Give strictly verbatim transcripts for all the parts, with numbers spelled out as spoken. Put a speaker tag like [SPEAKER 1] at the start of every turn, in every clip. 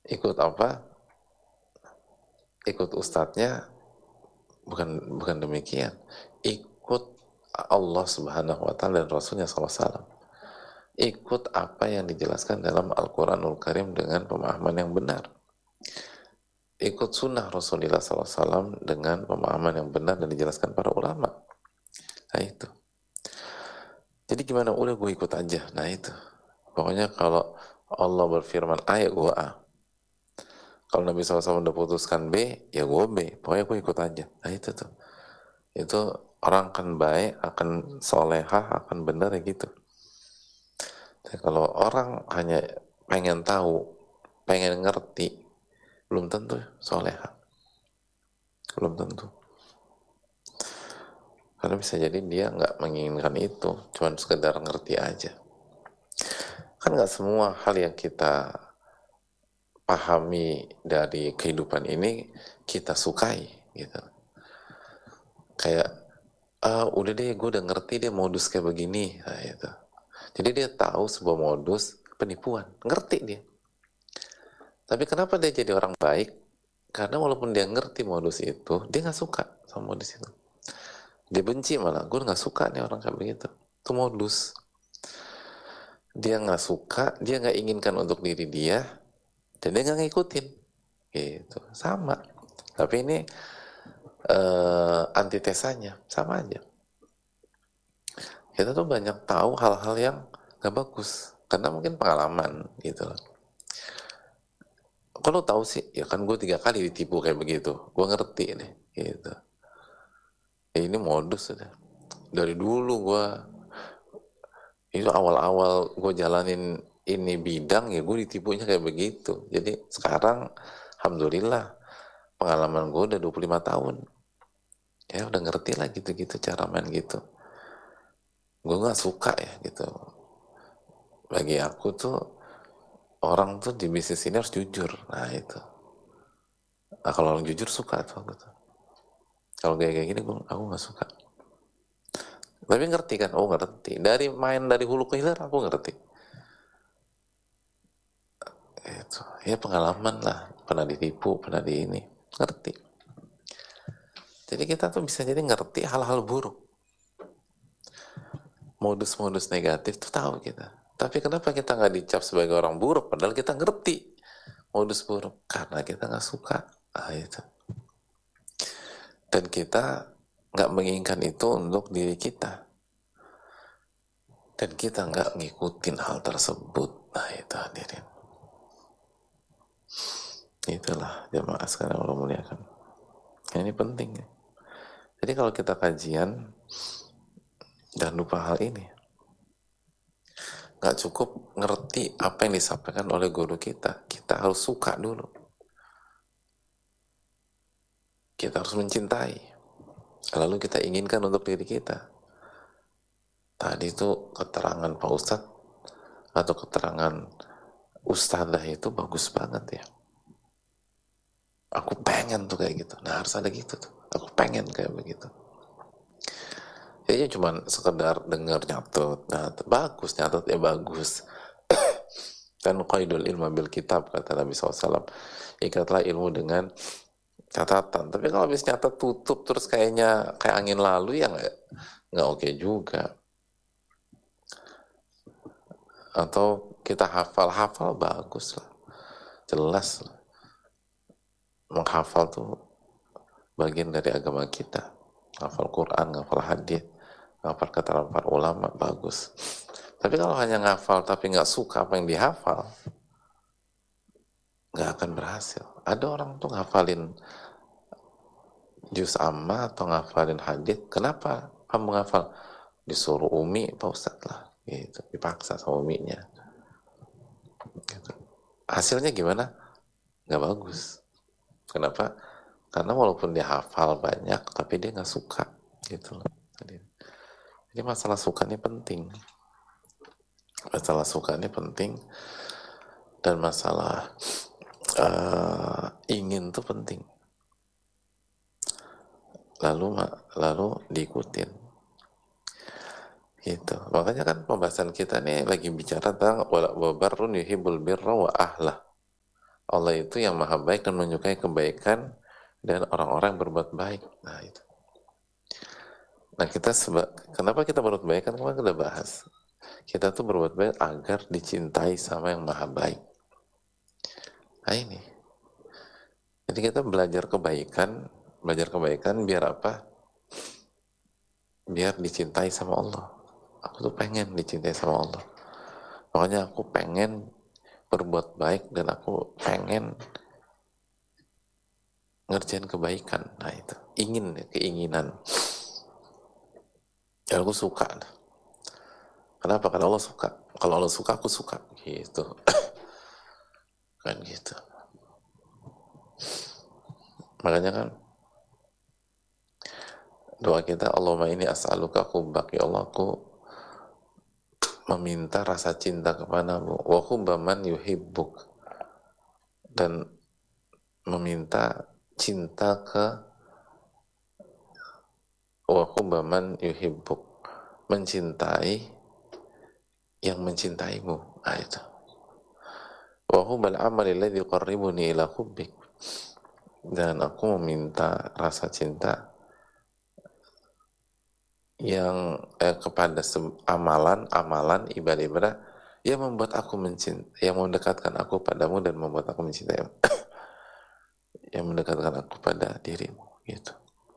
[SPEAKER 1] Ikut apa? Ikut ustadznya? Bukan bukan demikian. Ikut Allah Subhanahu wa taala dan Rasulnya sallallahu alaihi wasallam. Ikut apa yang dijelaskan dalam Al-Quranul Karim dengan pemahaman yang benar. Ikut sunnah Rasulullah sallallahu alaihi wasallam dengan pemahaman yang benar dan dijelaskan para ulama. Nah itu. Jadi gimana? Udah gue ikut aja. Nah itu. Pokoknya kalau Allah berfirman A, ya gue A. Kalau Nabi sallallahu alaihi wasallam udah putuskan B, ya gue B. Pokoknya gue ikut aja. Nah itu tuh. Itu orang akan baik, akan solehah, akan benar ya gitu. Jadi kalau orang hanya pengen tahu, pengen ngerti, belum tentu solehah. Belum tentu. Karena bisa jadi dia nggak menginginkan itu, cuma sekedar ngerti aja. Kan nggak semua hal yang kita pahami dari kehidupan ini kita sukai, gitu. Kayak, ah, udah deh, gue udah ngerti dia modus kayak begini, nah itu. Jadi dia tahu sebuah modus penipuan, ngerti dia. Tapi kenapa dia jadi orang baik? Karena walaupun dia ngerti modus itu, dia nggak suka sama modus itu. Dia benci malah, gue nggak suka nih orang kayak begitu. Itu modus. Dia nggak suka, dia nggak inginkan untuk diri dia, dan dia nggak ngikutin. Gitu, sama. Tapi ini uh, antitesanya, sama aja. Kita tuh banyak tahu hal-hal yang nggak bagus, karena mungkin pengalaman gitu. Kalau tahu sih, ya kan gue tiga kali ditipu kayak begitu, gue ngerti nih, gitu. Ya, ini modus sudah. Dari dulu gue, itu awal-awal gue jalanin ini bidang, ya gue ditipunya kayak begitu. Jadi sekarang, alhamdulillah, pengalaman gue udah dua puluh lima tahun. Ya udah ngerti lah gitu-gitu cara main gitu. Gue gak suka ya gitu. Bagi aku tuh, orang tuh di bisnis ini harus jujur. Nah itu. Nah kalau orang jujur suka tuh aku tuh. Kalau kayak gini gue, aku gak suka. Tapi ngerti kan? Oh ngerti. Dari main dari hulu ke hilir aku ngerti. Itu. Ya pengalaman lah. Pernah ditipu, pernah di ini. Ngerti. Jadi kita tuh bisa jadi ngerti hal-hal buruk. Modus-modus negatif tuh tahu kita. Tapi kenapa kita nggak dicap sebagai orang buruk? Padahal kita ngerti modus buruk. Karena kita nggak suka. Nah, itu. Dan kita nggak menginginkan itu untuk diri kita. Dan kita nggak ngikutin hal tersebut. Nah itu hadirin. Itulah jamaah sekarang Allah muliakan. Ini penting. Jadi kalau kita kajian, jangan lupa hal ini. Nggak cukup ngerti apa yang disampaikan oleh guru kita. Kita harus suka dulu. Kita harus mencintai. Lalu kita inginkan untuk diri kita. Tadi itu keterangan Pak Ustadz atau keterangan Ustadzah itu bagus banget ya. Aku pengen tuh kayak gitu. Nah harus ada gitu tuh. Aku pengen kayak begitu. Jadi cuma sekedar dengar nyatet, nah bagus nyatet ya bagus. Dan qaidul ilma bil kitab kata Nabi shallallahu alaihi wasallam. Ikatlah ilmu dengan catatan. Tapi kalau habis nyatet tutup terus kayaknya kayak angin lalu ya nggak nggak oke juga. Atau kita hafal-hafal bagus lah, jelas lah. Menghafal tuh bagian dari agama kita. Hafal Quran, hafal hadis, hafal keterangan para ulama bagus. Tapi kalau hanya ngafal tapi nggak suka apa yang dihafal, nggak akan berhasil. Ada orang tuh ngafalin juz amma atau ngafalin hadis, kenapa kamu ngafal? Disuruh umi Pak Ustadz lah, gitu. Dipaksa sama uminya. Gitu. Hasilnya gimana? Nggak bagus. Kenapa? Karena walaupun dia hafal banyak, tapi dia nggak suka, gitu loh. Jadi masalah suka ini penting. Masalah suka ini penting, dan masalah uh, ingin tuh penting. Lalu lalu diikutin. Gitu. Makanya kan pembahasan kita nih lagi bicara tentang wabarrun yuhibbul birra wa ahlah. Allah itu yang maha baik dan menyukai kebaikan dan orang-orang yang berbuat baik. Nah itu. Nah kita seba, kenapa kita berbuat baik? Kan kemarin kita bahas. Kita tuh berbuat baik agar dicintai sama yang maha baik. Nah ini. Jadi kita belajar kebaikan, belajar kebaikan biar apa? Biar dicintai sama Allah. Aku tuh pengen dicintai sama Allah. Makanya aku pengen berbuat baik dan aku pengen ngerjain kebaikan. Nah itu, ingin, keinginan. Ya aku suka. Kenapa? Karena Allah suka. Kalau Allah suka, aku suka. Gitu. Kan gitu. Makanya kan doa kita, Allahumma ini as'aluka hubbak. Ya Allah, aku meminta rasa cinta kepadamu. Wa hubba man yuhibbuk. Dan meminta cinta ke wa hubba man yuhibbuk. Mencintai yang mencintaimu. Nah itu. Wa hubbal amali alladhi yuqarribuni ila hubbik. Dan aku meminta rasa cinta yang eh, kepada amalan-amalan ibadah-ibadah yang membuat aku mencintai, yang mendekatkan aku padamu dan membuat aku mencintai, yang mendekatkan aku pada dirimu, gitu.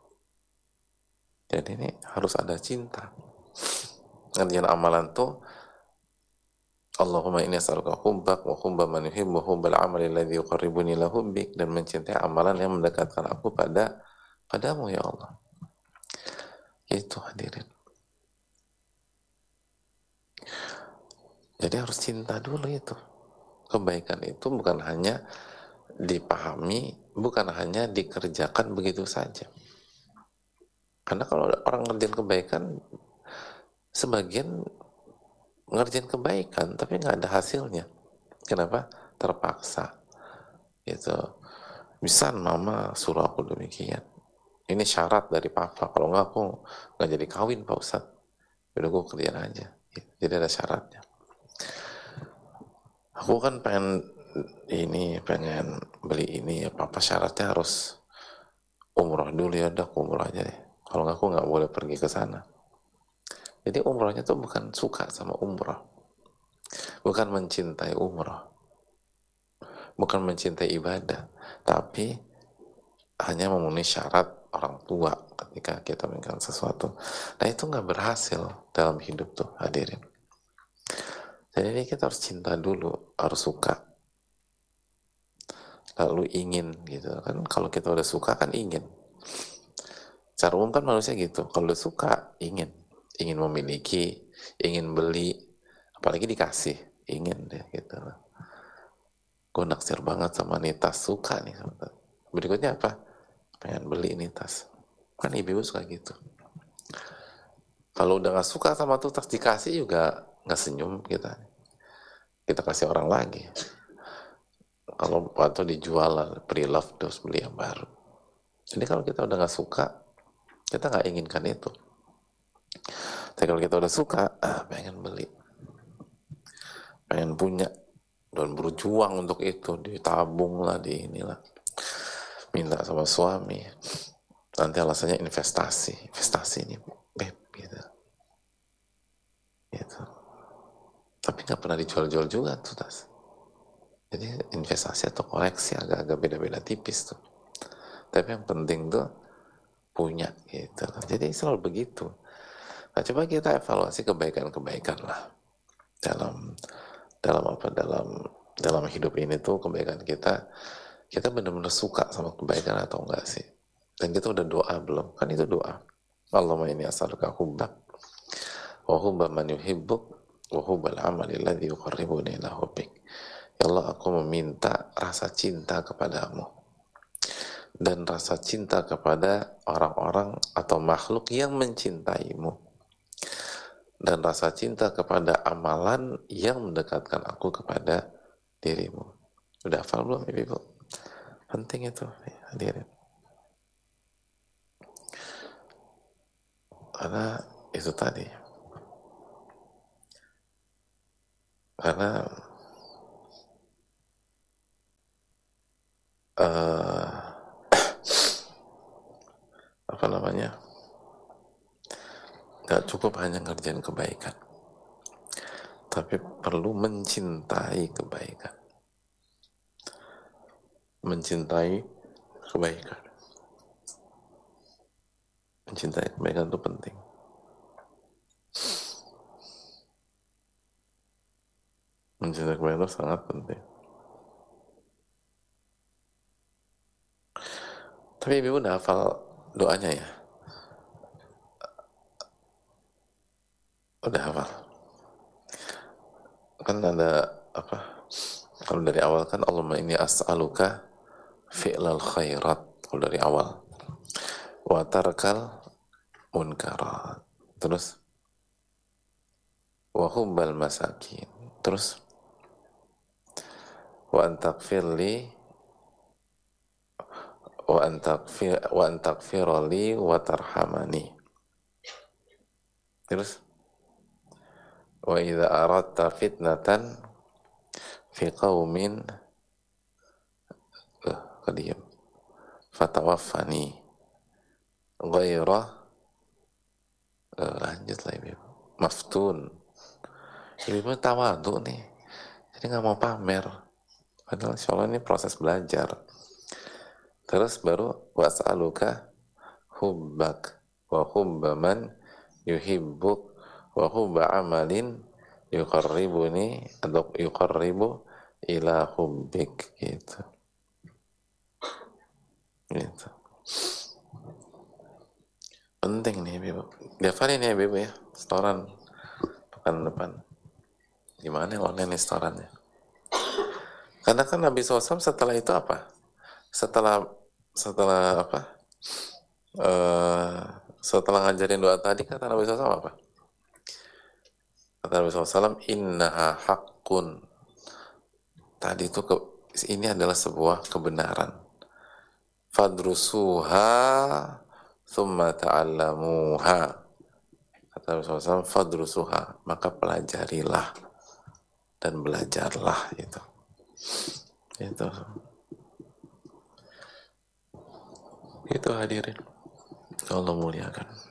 [SPEAKER 1] Jadi ini harus ada cinta. Ngerjain amalan tuh Allahumma inni as'aluka hubbak wa hubba man yuhibbu wa hubbal amali alladhi yuqarribuni ila hubbik, dan mencintai amalan yang mendekatkan aku pada padamu ya Allah. Itu hadirin. Jadi harus cinta dulu itu. Kebaikan itu bukan hanya dipahami, bukan hanya dikerjakan begitu saja. Karena kalau orang ngerjain kebaikan, sebagian ngerjain kebaikan tapi nggak ada hasilnya. Kenapa? Terpaksa. Gitu. Bisa mama suruh aku demikian. Ini syarat dari papa. Kalau nggak aku nggak jadi kawin Pak Ustadz. Udah gue kerjain aja. Jadi ada syaratnya. Aku kan pengen ini, pengen beli ini. Papa syaratnya harus umroh dulu, ya udah aku umroh aja deh. Kalau nggak aku nggak boleh pergi ke sana. Jadi umrohnya tuh bukan suka sama umroh, bukan mencintai umroh, bukan mencintai ibadah, tapi hanya memenuhi syarat orang tua ketika kita menginginkan sesuatu. Nah itu nggak berhasil dalam hidup tuh hadirin. Jadi ini kita harus cinta dulu, harus suka, lalu ingin gitu kan. Kalau kita udah suka kan ingin. Secara umum kan manusia gitu. Kalau udah suka ingin, ingin memiliki, ingin beli, apalagi dikasih, ingin deh gitu. Gue naksir banget sama nih tas, suka nih. Berikutnya apa? Pengen beli ini tas. Kan ibu-ibu suka gitu. Kalau udah gak suka sama tuh tas, dikasih juga gak senyum kita. Kita kasih orang lagi. Kalau atau dijual pre-love, terus beli yang baru. Jadi kalau kita udah gak suka, kita gak inginkan itu. Tapi kalau kita udah suka, ah, pengen beli, pengen punya, dan berjuang untuk itu, ditabung lah, di inilah, minta sama suami, nanti alasannya investasi, investasi ini beb, gitu, gitu. Tapi nggak pernah dijual-jual juga tuh tas. Jadi investasi atau koleksi agak-agak beda-beda tipis tuh. Tapi yang penting tuh punya gitu. Jadi selalu begitu. Nah, coba kita evaluasi kebaikan-kebaikan lah dalam dalam apa dalam dalam hidup ini tuh, kebaikan kita, kita benar-benar suka sama kebaikan atau enggak sih? Dan kita udah doa belum? Kan itu doa. Allahumma inni as'aluka hubbak wa hubba man yuhibbuk wa hubbal amali alladhi yuqarribuni ila hubbik. Ya Allah, aku meminta rasa cinta kepadamu dan rasa cinta kepada orang-orang atau makhluk yang mencintaimu, dan rasa cinta kepada amalan yang mendekatkan aku kepada dirimu. Udah hafal belum ibu-ibu? Penting itu hadirin. Karena itu tadi. Karena uh, apa namanya, nggak cukup hanya ngerjain kebaikan, tapi perlu mencintai kebaikan. Mencintai kebaikan. Mencintai kebaikan itu penting. Mencintai kebaikan itu sangat penting. Tapi ibu udah hafal doanya ya? Udah hafal? Kan ada apa? Kalau dari awal kan Allahumma inni as'aluka fi'lal khairat. Kalau dari awal. Wa tarkal munkarat. Terus wa hubbal masakin. Terus wa antakfirli wa antakfir wa antakfirali wa tarhamani. Terus wa idza aradta fitnatan fi qaumin uh, kadiam fatawaffani ghairah uh, lanjut lah ibu maftun. Ibu tawadhu nih, jadi nggak mau pamer, padahal insya Allah ini proses belajar. Terus baru was'aluka hubbak wa hubba man yuhibbuk wa hubba amalin yuqarribuni atau yuqarribu ila hubbik, gitu. Gitu. Penting nih ibu, dihafalin ya ibu ya, setoran pekan depan. Gimana online nih setorannya? Karena kan Nabi shallallahu alaihi wasallam setelah itu apa? Setelah setelah apa? Uh, setelah ngajarin doa tadi kata Nabi shallallahu alaihi wasallam apa? Kata Nabi shallallahu alaihi wasallam, innaha haqqun. Tadi itu ke, ini adalah sebuah kebenaran. Fadrusuha thumma ta'allamuha. Kata Nabi shallallahu alaihi wasallam, fadrusuha, maka pelajarilah dan belajarlah, gitu. Itu. Itu hadirin. Allah muliakan.